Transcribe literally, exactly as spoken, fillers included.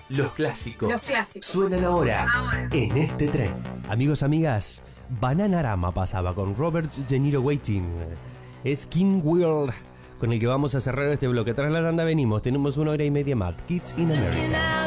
Los clásicos. Los clásicos. Suenan ahora, Ahora. en este tren. Amigos, amigas, Bananarama pasaba con Robert De Niro Waiting. Es King World con el que vamos a cerrar este bloque. Tras la tanda venimos, tenemos una hora y media más. Kids in America.